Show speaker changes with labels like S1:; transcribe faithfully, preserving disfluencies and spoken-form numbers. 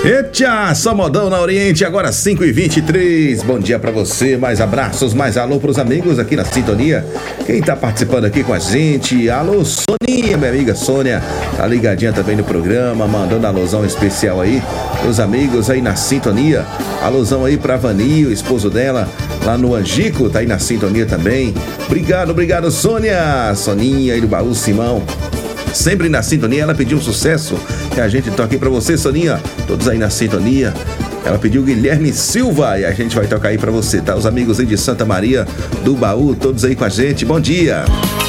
S1: Eita, só modão na Oriente, agora cinco e vinte e três. Bom dia pra você, mais abraços, mais alô pros amigos aqui na sintonia. Quem tá participando aqui com a gente? Alô, Soninha, minha amiga Sônia, tá ligadinha também no programa, mandando alôzão especial aí pros amigos aí na sintonia. Alôzão aí pra Vani, o esposo dela, lá no Angico, tá aí na sintonia também. Obrigado, obrigado, Sônia. Soninha aí do Baú Simão, sempre na sintonia. Ela pediu um sucesso que a gente toca aqui pra você, Soninha. Todos aí na sintonia. Ela pediu Guilherme Silva e a gente vai tocar aí pra você, tá? Os amigos aí de Santa Maria do Baú, todos aí com a gente. Bom dia.